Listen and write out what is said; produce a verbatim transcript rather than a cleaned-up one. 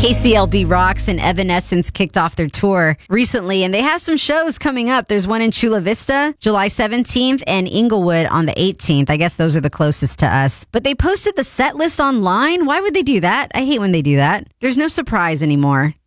K C L B Rocks and Evanescence kicked off their tour recently, and they have some shows coming up. There's one in Chula Vista, July seventeenth, and Inglewood on the eighteenth. I guess those are the closest to us. But they posted the set list online. Why would they do that? I hate when they do that. There's no surprise anymore.